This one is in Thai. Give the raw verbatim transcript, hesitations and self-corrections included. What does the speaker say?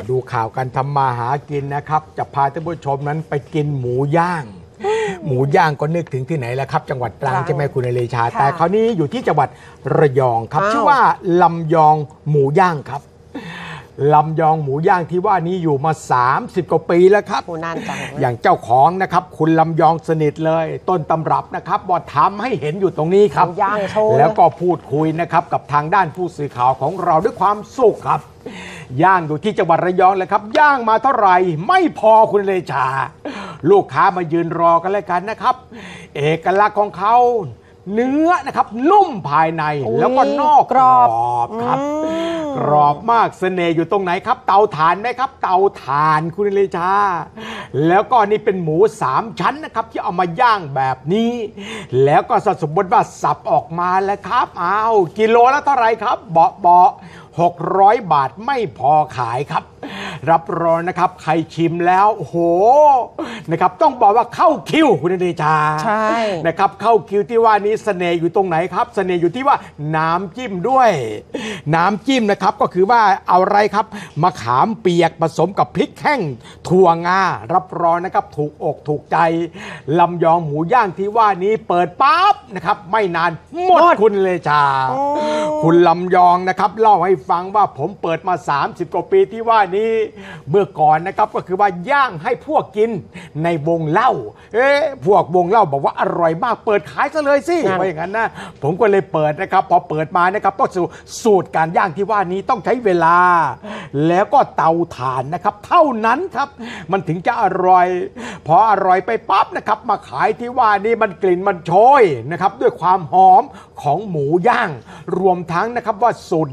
ดูข่าวการทำมาหากินนะครับจะพาท่านผู้ชมนั้นไปกินหมูย่างหมูย่างก็นึกถึงที่ไหนแล้วครับจังหวัดตรังใช่ไหมคุณเลชาแต่คราวนี้อยู่ที่จังหวัดระยองครับชื่อว่าลำยองหมูย่างครับลำยองหมูย่างที่ว่านี้อยู่มาสามสิบกว่าปีแล้วครับนานจังอย่างเจ้าของนะครับคุณลำยองสนิทเลยต้นตำรับนะครับว่าทำให้เห็นอยู่ตรงนี้ครับย่างโชว์แล้วก็พูดคุยนะครับกับทางด้านผู้สื่อข่าวของเราด้วยความสุขครับย่างอยู่ที่จังหวัดระยองเลยครับย่างมาเท่าไหร่ไม่พอคุณเลชาลูกค้ามายืนรอกันเลยกันนะครับเอกลักษณ์ของเขาเนื้อนะครับนุ่มภายในแล้วก็นอกกรอบครับกรอบมากเสน่ห์อยู่ตรงไหนครับเตาถ่านไหมครับเตาถ่านคุณเลชาแล้วก็นี่เป็นหมูสามชั้นนะครับที่เอามาย่างแบบนี้แล้วก็สมมติว่าสับออกมาแล้วครับอ้าวกิโลละเท่าไหร่ครับเบาะเบาะหกร้อยบาทไม่พอขายครับรับรองนะครับใครชิมแล้วโอ้โหนะครับต้องบอกว่าเข้าคิวคุณเดชาใช่นะครับเข้าคิวที่ว่านี้เสน่ห์อยู่ตรงไหนครับเสน่ห์อยู่ที่ว่าน้ำจิ้มด้วยน้ำจิ้มนะครับก็คือว่าเอาอะไรครับมะขามเปียกผสมกับพริกแห้งถั่วงารับรองนะครับถูกอกถูกใจลำยองหมูย่างที่ว่านี้เปิดปั๊บนะครับไม่นานหมดคุณเลชาคุณลำยองนะครับเล่าให้ฟังว่าผมเปิดมาสามสิบกว่าปีที่ว่านี้เมื่อก่อนนะครับก็คือว่าย่างให้พวกกินในวงเล่าเอ๊ะพวกวงเล่าบอกว่าอร่อยมากเปิดขายซะเลยสิว่าอย่างนั้นนะผมก็เลยเปิดนะครับพอเปิดมานะครับก็สูตรการย่างที่ว่านี้ต้องใช้เวลาแล้วก็เตาถ่านนะครับเท่านั้นครับมันถึงจะอร่อยพออร่อยไปปั๊บนะครับมาขายที่ว่านี้มันกลิ่นมันโชยนะครับด้วยความหอมของหมูย่างรวมทั้งนะครับว่าสูตร